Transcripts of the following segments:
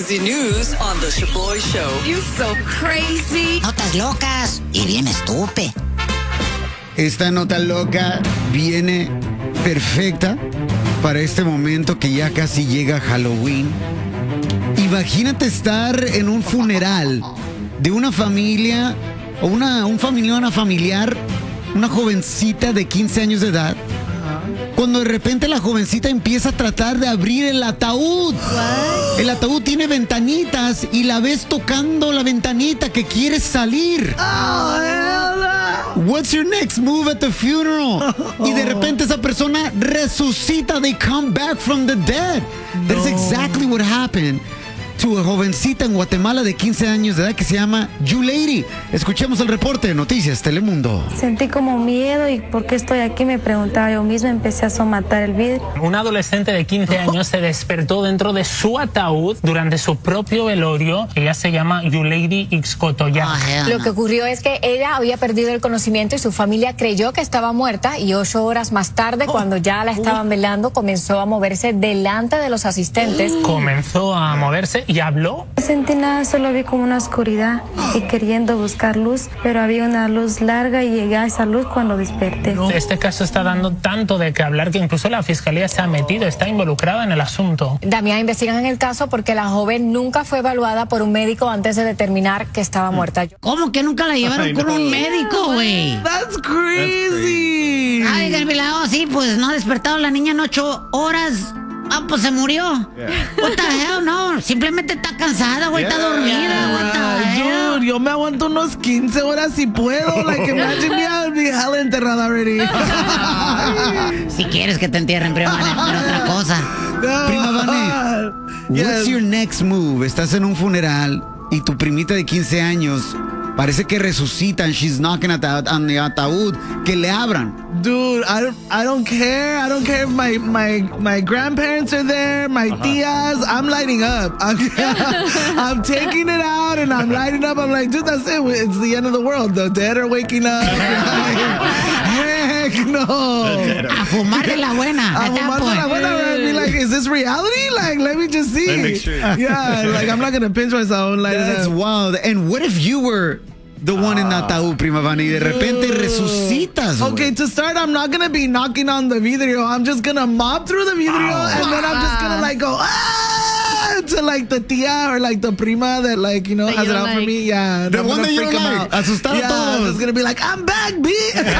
juicy news on The Shaboy Show. You so crazy. Notas locas y bien estúpe. Esta nota loca viene perfecta para este momento que ya casi llega Halloween. Imagínate estar en un funeral de una familia o un familiar, una jovencita de 15 años de edad. Cuando de repente la jovencita empieza a tratar de abrir el ataúd. El ataúd tiene ventanitas y la ves tocando la ventanita que quiere salir. What's your next move at the funeral? Y de repente esa persona resucita. They come back from the dead. That's exactly what happened to a jovencita en Guatemala de 15 años de edad que se llama Yulady. Escuchemos el reporte de Noticias Telemundo. Sentí como miedo y ¿por qué estoy aquí? Me preguntaba yo misma, empecé a somatar el vidrio. Un adolescente de 15 años se despertó dentro de su ataúd durante su propio velorio. Ella se llama Yulady Ixcotoya. Lo que ocurrió es que ella había perdido el conocimiento y su familia creyó que estaba muerta y 8 horas más tarde, cuando ya la estaban velando, comenzó a moverse delante de los asistentes. Comenzó a moverse y habló. No sentí nada, solo vi como una oscuridad y queriendo buscar luz, pero había una luz larga y llegué a esa luz cuando desperté. Este caso está dando tanto de qué hablar que incluso la fiscalía se ha metido, está involucrada en el asunto. Damián, investigan en el caso porque la joven nunca fue evaluada por un médico antes de determinar que estaba muerta. ¿Cómo que nunca la llevaron con un médico, güey? That's crazy. Ay, del pelado, sí, pues no ha despertado la niña en 8 horas. Ah, pues se murió. What the hell, no. Simplemente está cansada, güey, está dormida. What the hell? Dude, yo me aguanto unos 15 horas si puedo. Like, imagine me, I'd be hell enterrada already. Si quieres que te entierren, prima Vane, pero otra cosa. Prima Vane, what's your next move? Estás en un funeral y tu primita de 15 años parece que resucita and she's knocking at the ataúd. Que le abran. Dude, I don't care. I don't care if my grandparents are there, my tias. I'm lighting up. I'm taking it out and I'm lighting up. I'm like, dude, that's it. It's the end of the world. The dead are waking up. Heck no. A fumar de la buena. A fumar de la buena. I'd be like, is this reality? Like, let me just see. Make sure. Yeah, like I'm not gonna pinch myself. Like, That's wild. And what if you were the one in ataúd, prima Vane, y de repente resucitas? Okay, to start, I'm not gonna be knocking on the vidrio. I'm just gonna mop through the vidrio, and then I'm just gonna like go to like the tia or like the prima that like, you know, has it out for me. Yeah, The one that you don't like. Asustar a todos. I'm just gonna be like, I'm back, B.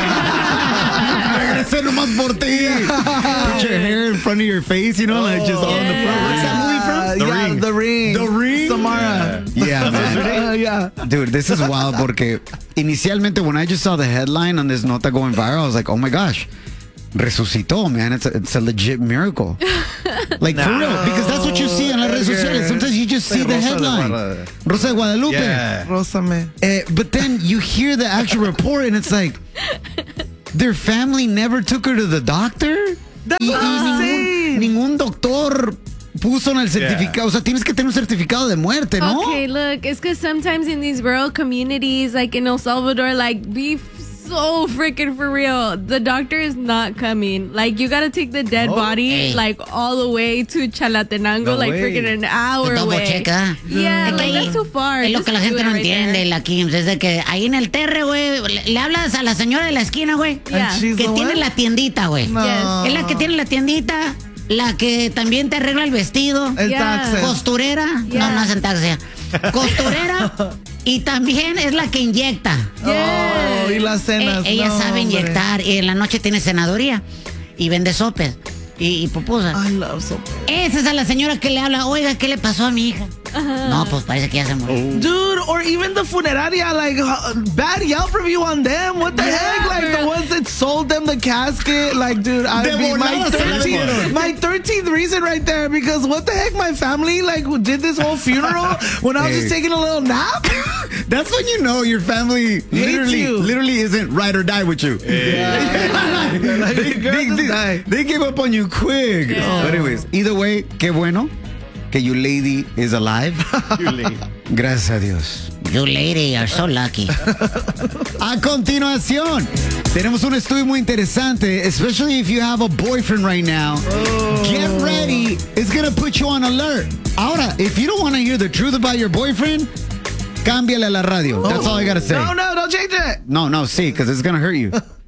Regresé nomás por ti. Put your hair in front of your face, you know, like just on the front. Where's that movie from? The Ring. The Ring? Samara. Yeah, man. Yeah. Dude, this is wild porque inicialmente when I just saw the headline on this nota going viral, I was like, oh my gosh, resucitó, man. It's a legit miracle. Like, for real, because that's what you see on las redes sociales. Sometimes you just see the headline. Rosa de Guadalupe. Yeah. Rózame. But then you hear the actual report and it's like, their family never took her to the doctor. That's insane. Ningún doctor puso en el certificado. O sea, tienes que tener un certificado de muerte, ¿no? Okay, look, it's because sometimes in these rural communities, like in El Salvador, like, be so freaking for real. The doctor is not coming. Like, you gotta take the dead body, like, all the way to Chalatenango, No like, way. freaking an hour Double away. checa. Yeah, Es que like, ahí- that's too far. Es lo Just que la do gente it no right entiende, there. la Kims, es de que ahí en el terre, güey, le hablas a la señora de la esquina, güey, Yeah. she's que the tiene what? la tiendita, güey. Yes. Es la que tiene la tiendita, la que también te arregla el vestido, El Yeah. taxi. costurera, Yeah. no hacen taxi, costurera, y también es la que inyecta. Oh, y las cenas. Ella no, sabe hombre. inyectar, y en la noche tiene cenaduría, y vende sopes, y pupusas. I love soap. Esa es a la señora que le habla, oiga, ¿qué le pasó a mi hija? No, pues parece que ya se murió. Dude, or even the funeraria, like, bad Yelp review on them. What the heck? Like, the ones that sold them the casket. Like, dude, I'd De be volada se la dieron. my 13th reason right there. Because what the heck? My family, like, did this whole funeral when I was just taking a little nap? That's when you know your family you. literally isn't ride or die with you. Like, girl, just die. They gave up on you quick. So anyways, either way, qué bueno que Yulady is alive. Gracias a Dios. You lady are so lucky. A continuación, Tenemos un estudio muy interesante, especially if you have a boyfriend right now. Get ready. It's going to put you on alert. Ahora, if you don't want to hear the truth about your boyfriend, cámbiale a la radio. That's all I got to say. No, don't change it. No, see, because it's going to hurt you.